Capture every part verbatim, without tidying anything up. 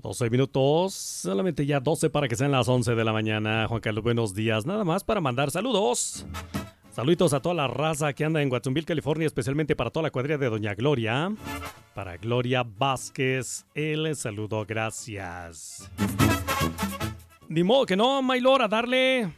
doce minutos, solamente ya doce para que sean las once de la mañana. Juan Carlos, buenos días. Nada más para mandar saludos. Saluditos a toda la raza que anda en Watsonville, California, especialmente para toda la cuadrilla de Doña Gloria. Para Gloria Vázquez, el saludo, gracias. Ni modo que no, Maylor, a darle.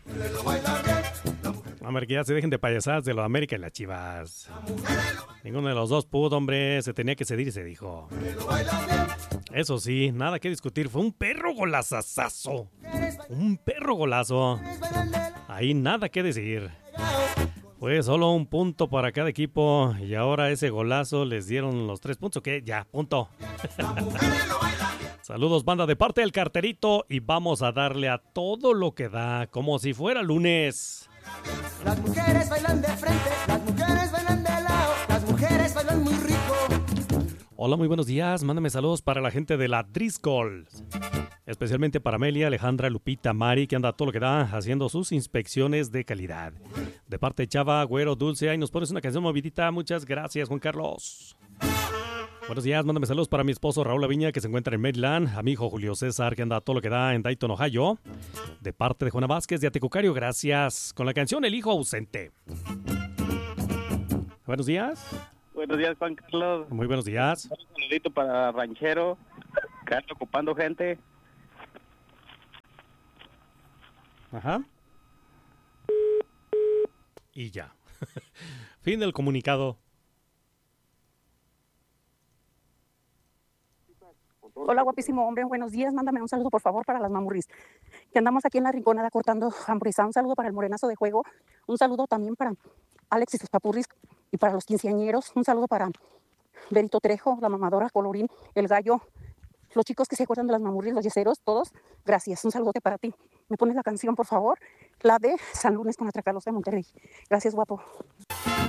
A ver, que ya se dejen de payasadas de lo de América y las Chivas. Ninguno de los dos pudo, hombre. Se tenía que ceder y se dijo. Eso sí, nada que discutir. Fue un perro golazazazo. Un perro golazo. Ahí nada que decir. Fue solo un punto para cada equipo. Y ahora ese golazo les dieron los tres puntos. ¿Qué? Ya, punto. Saludos, banda, de parte del Carterito. Y vamos a darle a todo lo que da, como si fuera lunes. Las mujeres bailan de frente, las mujeres bailan de lado, las mujeres bailan muy rico. Hola, muy buenos días. Mándame saludos para la gente de la Driscoll. Especialmente para Amelia, Alejandra, Lupita, Mari, que anda a todo lo que da haciendo sus inspecciones de calidad. De parte de Chava, Güero, Dulce, ahí nos pones una canción movidita. Muchas gracias, Juan Carlos. Buenos días, mándame saludos para mi esposo Raúl Aviña, que se encuentra en Maryland, a mi hijo Julio César, que anda a todo lo que da en Dayton, Ohio, de parte de Juana Vázquez de Atecucario, gracias, con la canción El Hijo Ausente. Buenos días. Buenos días, Juan Carlos. Muy buenos días. Un saludito para Ranchero, que anda ocupando gente. Ajá. Y ya. Fin del comunicado. Hola, guapísimo hombre, buenos días. Mándame un saludo, por favor, para las mamurris, que andamos aquí en la rinconada cortando hamburguesa. Un saludo para el morenazo de juego. Un saludo también para Alex y sus papurris y para los quinceañeros. Un saludo para Berito Trejo, la mamadora, Colorín, el gallo, los chicos que se acuerdan de las mamurris, los yeseros, todos. Gracias. Un saludote para ti. ¿Me pones la canción, por favor? La de San Lunes con Atracalos de Monterrey. Gracias, guapo.